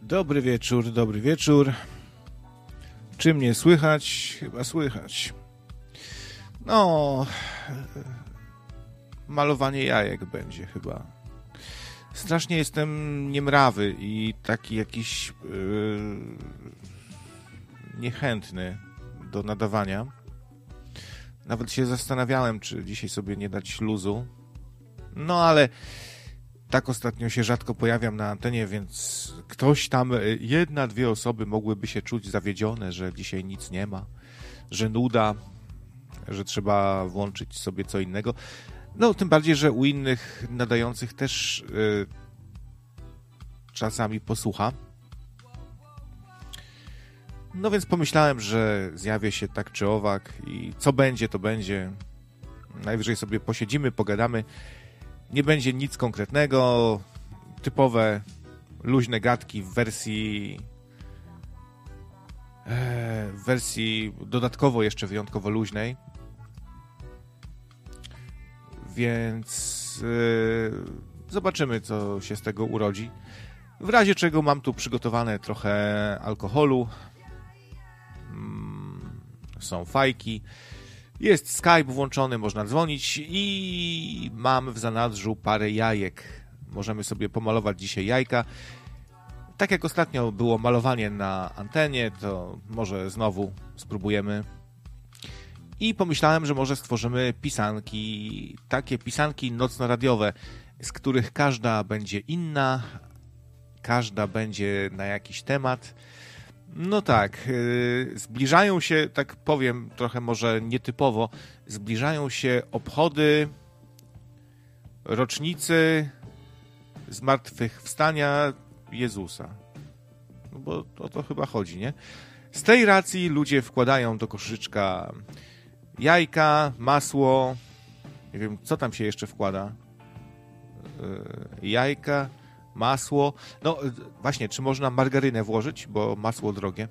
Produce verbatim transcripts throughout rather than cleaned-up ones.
Dobry wieczór, dobry wieczór. Czy mnie słychać? Chyba słychać. No, malowanie jajek będzie chyba. Strasznie jestem niemrawy i taki jakiś yy, niechętny do nadawania. Nawet się zastanawiałem, czy dzisiaj sobie nie dać luzu. No ale tak ostatnio się rzadko pojawiam na antenie, więc ktoś tam, jedna, dwie osoby mogłyby się czuć zawiedzione, że dzisiaj nic nie ma, że nuda, że trzeba włączyć sobie co innego. No, tym bardziej, że u innych nadających też yy, czasami posłucha. No więc pomyślałem, że zjawię się tak czy owak i co będzie, to będzie. Najwyżej sobie posiedzimy, pogadamy. Nie będzie nic konkretnego, typowe luźne gadki w wersji e, w wersji dodatkowo jeszcze wyjątkowo luźnej. Więc e, zobaczymy, co się z tego urodzi. W razie czego mam tu przygotowane trochę alkoholu, mm, są fajki. Jest Skype włączony, można dzwonić i mam w zanadrzu parę jajek. Możemy sobie pomalować dzisiaj jajka. Tak jak ostatnio było malowanie na antenie, to może znowu spróbujemy. I pomyślałem, że może stworzymy pisanki, takie pisanki nocno-radiowe, z których każda będzie inna, każda będzie na jakiś temat. No tak, yy, zbliżają się, tak powiem trochę może nietypowo, zbliżają się obchody rocznicy zmartwychwstania Jezusa. No bo o to chyba chodzi, nie? Z tej racji ludzie wkładają do koszyczka jajka, masło, nie wiem, co tam się jeszcze wkłada? Yy, jajka... Masło. No właśnie, czy można margarynę włożyć, bo masło drogie.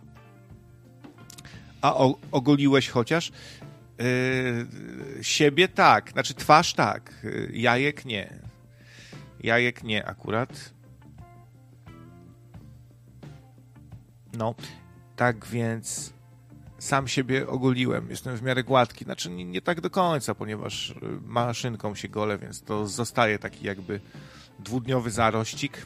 A o, ogoliłeś chociaż? Yy, siebie tak, znaczy twarz tak, yy, jajek nie. Jajek nie akurat. No, tak więc sam siebie ogoliłem. Jestem w miarę gładki. Znaczy nie, nie tak do końca, ponieważ maszynką się golę, więc to zostaje taki jakby dwudniowy zarościk.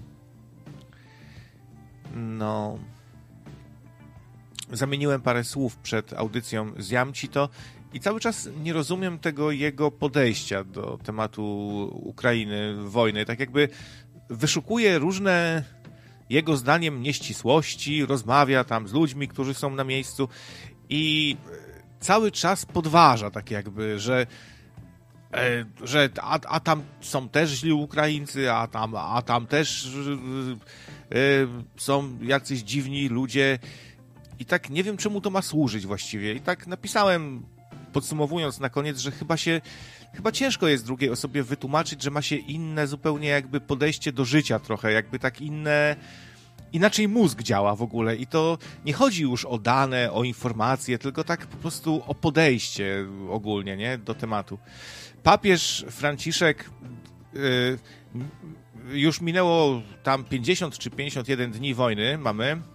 No. Zamieniłem parę słów przed audycją z Jamci-to i cały czas nie rozumiem tego jego podejścia do tematu Ukrainy, wojny. Tak jakby wyszukuje różne, jego zdaniem, nieścisłości, rozmawia tam z ludźmi, którzy są na miejscu i cały czas podważa tak jakby, że że a, a tam są też źli Ukraińcy, a tam, a tam też y, y, są jacyś dziwni ludzie i tak nie wiem, czemu to ma służyć właściwie. I tak napisałem, podsumowując na koniec, że chyba się, chyba ciężko jest drugiej osobie wytłumaczyć, że ma się inne zupełnie jakby podejście do życia trochę, jakby tak inne, inaczej mózg działa w ogóle i to nie chodzi już o dane, o informacje, tylko tak po prostu o podejście ogólnie, nie, do tematu. Papież Franciszek, yy, już minęło tam pięćdziesiąt czy pięćdziesiąt jeden dni wojny mamy,